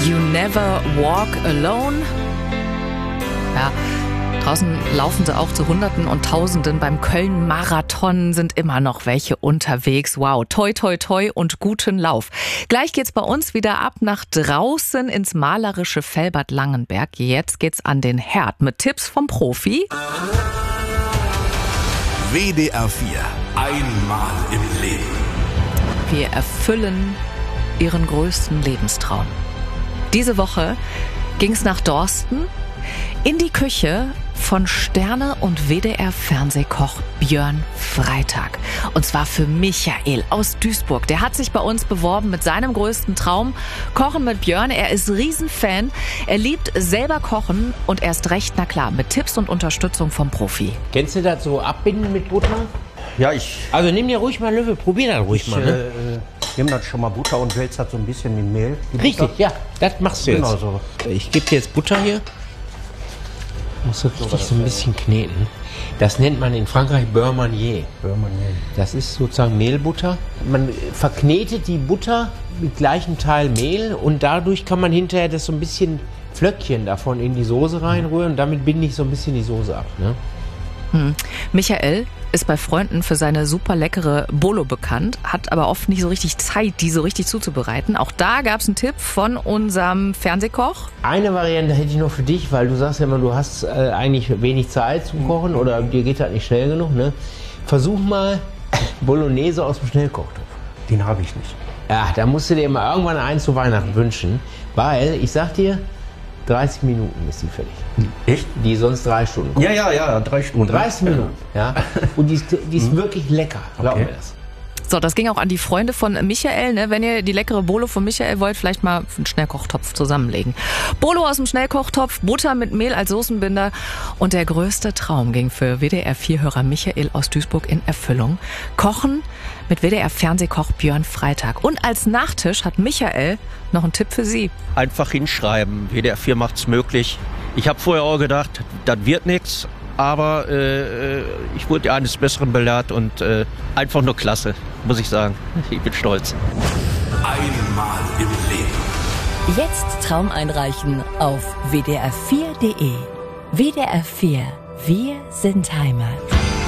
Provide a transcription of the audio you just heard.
You Never Walk Alone. Ja, draußen laufen sie auch zu Hunderten und Tausenden. Beim Köln-Marathon sind immer noch welche unterwegs. Wow, toi, toi, toi und guten Lauf. Gleich geht's bei uns wieder ab nach draußen ins malerische Fellbad Langenberg. Jetzt geht's an den Herd mit Tipps vom Profi. WDR 4. Einmal im Leben. Wir erfüllen Ihren größten Lebenstraum. Diese Woche ging's nach Dorsten in die Küche von Sterne- und WDR-Fernsehkoch Björn Freitag. Und zwar für Michael aus Duisburg. Der hat sich bei uns beworben mit seinem größten Traum, Kochen mit Björn. Er ist Riesenfan, er liebt selber kochen und erst recht, na klar, mit Tipps und Unterstützung vom Profi. Kennst du das so abbinden mit Butter? Ja, Also nimm dir ruhig mal einen Löffel, probier das ruhig mal. Ne? nehme das schon mal Butter und wälze das so ein bisschen mit Mehl. Richtig, ja, das machst du jetzt. Genau so. Ich gebe dir jetzt Butter hier. Musst du richtig so ein bisschen kneten. Das nennt man in Frankreich Beurre Manier. Das ist sozusagen Mehlbutter. Man verknetet die Butter mit gleichem Teil Mehl und dadurch kann man hinterher das so ein bisschen Flöckchen davon in die Soße reinrühren und damit binde ich so ein bisschen die Soße ab. Ne? Michael ist bei Freunden für seine super leckere Bolo bekannt, hat aber oft nicht so richtig Zeit, die so richtig zuzubereiten. Auch da gab es einen Tipp von unserem Fernsehkoch. Eine Variante hätte ich noch für dich, weil du sagst ja immer, du hast eigentlich wenig Zeit zum Kochen oder dir geht das nicht schnell genug. Ne? Versuch mal Bolognese aus dem Schnellkochtopf. Den habe ich nicht. Ja, da musst du dir mal irgendwann einen zu Weihnachten wünschen, weil ich sag dir, 30 Minuten ist die fertig. Echt? Die sonst 3 Stunden kommt. Ja, 3 Stunden. 30 Minuten, ja. Und die ist wirklich lecker, glaub mir das. So, das ging auch an die Freunde von Michael. Ne? Wenn ihr die leckere Bolo von Michael wollt, vielleicht mal einen Schnellkochtopf zusammenlegen. Bolo aus dem Schnellkochtopf, Butter mit Mehl als Soßenbinder. Und der größte Traum ging für WDR-4-Hörer Michael aus Duisburg in Erfüllung. Kochen mit WDR-Fernsehkoch Björn Freitag. Und als Nachtisch hat Michael noch einen Tipp für Sie. Einfach hinschreiben. WDR 4 macht's möglich. Ich habe vorher auch gedacht, das wird nichts. Aber ich wurde eines Besseren belehrt und einfach nur klasse, muss ich sagen. Ich bin stolz. Einmal im Leben. Jetzt Traum einreichen auf wdr4.de. WDR 4. Wir sind Heimat.